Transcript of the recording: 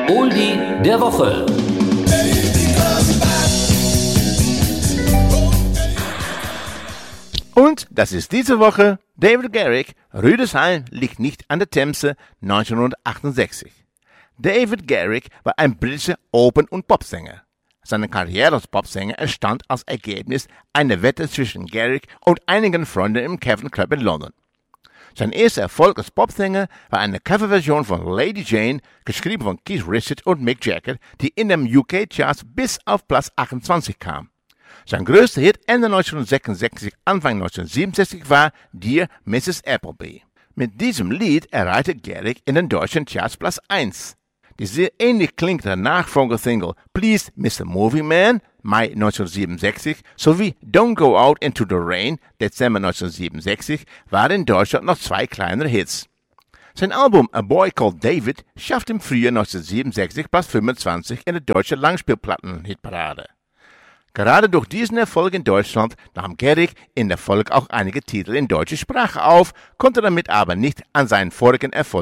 Oldie der Woche. Und das ist diese Woche David Garrick, Rüdesheim liegt nicht an der Themse, 1968. David Garrick war ein britischer Open- und Popsänger. Seine Karriere als Popsänger entstand als Ergebnis einer Wette zwischen Garrick und einigen Freunden im Cavern Club in London. Sein erster Erfolg als Popsänger war eine Coverversion von Lady Jane, geschrieben von Keith Richards und Mick Jagger, die in den UK-Charts bis auf Platz 28 kam. Sein größter Hit Ende 1966, Anfang 1967 war Dear Mrs. Appleby. Mit diesem Lied erreichte Garrick in den deutschen Charts Platz 1. Die sehr ähnlich klingende Nachfolger-Single Please Mr. Movie Man, Mai 1967, sowie Don't Go Out Into the Rain, Dezember 1967, waren in Deutschland noch zwei kleinere Hits. Sein Album A Boy Called David schaffte im Frühjahr 1967 Platz 25 in der deutschen Langspielplatten-Hitparade. Gerade durch diesen Erfolg in Deutschland nahm Garrick in der Folge auch einige Titel in deutscher Sprache auf, konnte damit aber nicht an seinen vorigen Erfolg